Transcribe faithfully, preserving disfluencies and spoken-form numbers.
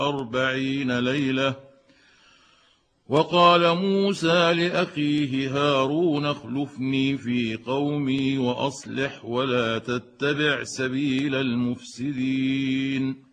أربعين ليلة. وقال موسى لأخيه هارون اخلفني في قومي وأصلح ولا تتبع سبيل المفسدين.